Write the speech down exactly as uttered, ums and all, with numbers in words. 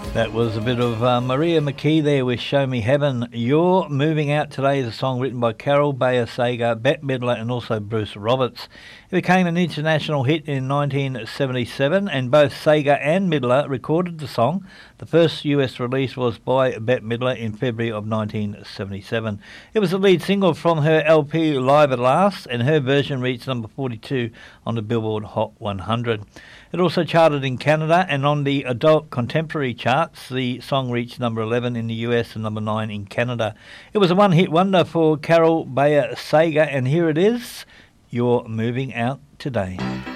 That was a bit of uh, Maria McKee there with Show Me Heaven. You're Moving Out Today is a song written by Carol Bayer Sager, Bette Midler and also Bruce Roberts. It became an international hit in nineteen seventy-seven and both Sager and Midler recorded the song. The first U S release was by Bette Midler in February of nineteen seventy-seven. It was the lead single from her L P Live at Last and her version reached number forty-two on the Billboard Hot one hundred. It also charted in Canada and on the adult contemporary charts. The song reached number eleven in the U S and number nine in Canada. It was a one-hit wonder for Carol Bayer Sager, and here it is, You're Moving Out Today.